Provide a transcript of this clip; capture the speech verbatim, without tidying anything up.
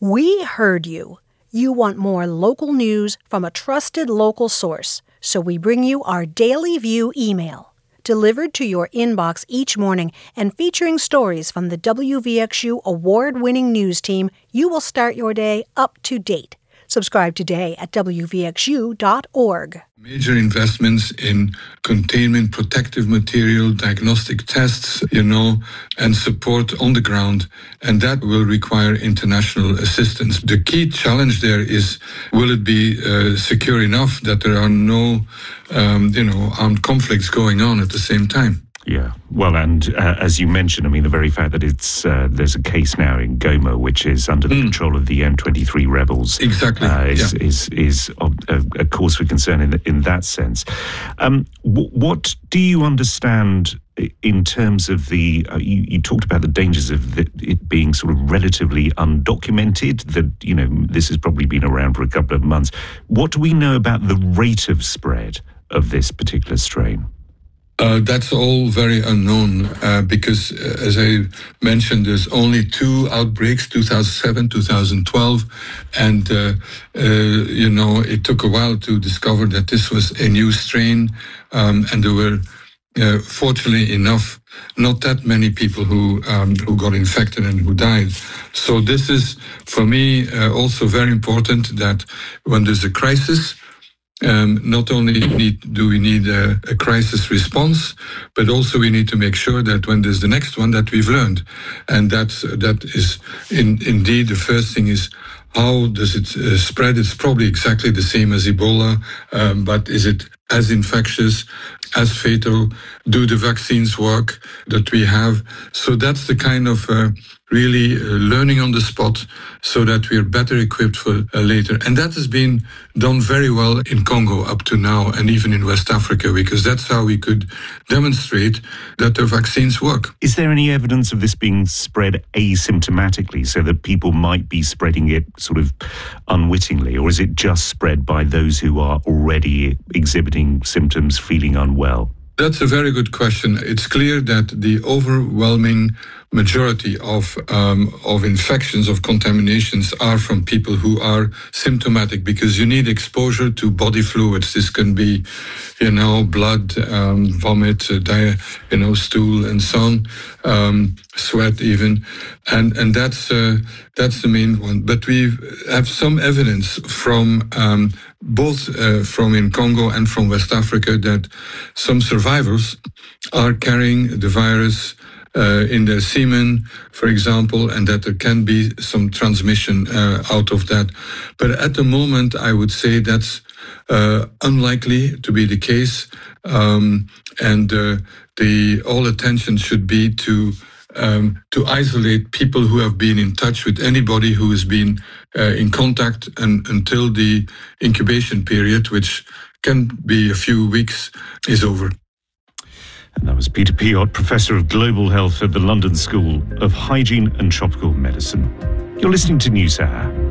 We heard you. You want more local news from a trusted local source, so we bring you our Daily View email, delivered to your inbox each morning and featuring stories from the W V X U award-winning news team. You will start your day up to date. Subscribe today at W V X U dot org. Major investments in containment, protective material, diagnostic tests, you know, and support on the ground. And that will require international assistance. The key challenge there is, will it be uh, secure enough that there are no, um, you know, armed conflicts going on at the same time? Yeah, well, and uh, as you mentioned, I mean, the very fact that it's uh, there's a case now in Goma, which is under the mm. control of the M twenty-three rebels, exactly, uh, is, yeah. is is a, a cause for concern in in that sense. Um, w- what do you understand in terms of the? Uh, you, you talked about the dangers of the, it being sort of relatively undocumented. That, you know, this has probably been around for a couple of months. What do we know about the rate of spread of this particular strain? Uh, that's all very unknown uh, because, uh, as I mentioned, there's only two outbreaks, two thousand seven, two thousand twelve, and, uh, uh, you know, it took a while to discover that this was a new strain, um, and there were, uh, fortunately enough, not that many people who um, who got infected and who died. So this is, for me, uh, also very important that when there's a crisis, Um, not only need, do we need a, a crisis response, but also we need to make sure that when there's the next one, that we've learned. And that's, that is in, indeed the first thing is, how does it uh, spread? It's probably exactly the same as Ebola, um, but is it as infectious, as fatal? Do the vaccines work that we have? So that's the kind of uh, really uh, learning on the spot so that we're better equipped for uh, later. And that has been done very well in Congo up to now, and even in West Africa, because that's how we could demonstrate that the vaccines work. Is there any evidence of this being spread asymptomatically, so that people might be spreading it sort of unwittingly, or is it just spread by those who are already exhibiting symptoms, feeling unwell? That's a very good question. It's clear that the overwhelming majority of um, of infections, of contaminations, are from people who are symptomatic, because you need exposure to body fluids. This can be, you know, blood, um, vomit, uh, di- you know, stool, and so on, um, sweat even, and and that's uh, that's the main one. But we have some evidence from um, both uh, from in Congo and from West Africa that some survivors are carrying the virus Uh, in their semen, for example, and that there can be some transmission uh, out of that. But at the moment, I would say that's uh, unlikely to be the case, um, and uh, the all attention should be to um, to isolate people who have been in touch with anybody who has been uh, in contact, and until the incubation period, which can be a few weeks, is over. And that was Peter Piot, Professor of Global Health at the London School of Hygiene and Tropical Medicine. You're listening to NewsHour.